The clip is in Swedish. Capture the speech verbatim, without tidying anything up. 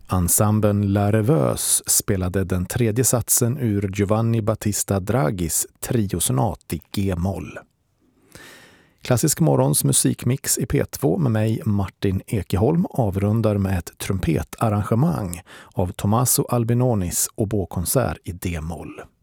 Ensemblen La Rêveuse spelade den tredje satsen ur Giovanni Battista Draghis triosonat i G-moll. Klassisk morgons musikmix i P två med mig Martin Ekeholm avrundar med ett trumpetarrangemang av Tommaso Albinonis oboekonsert i D-moll.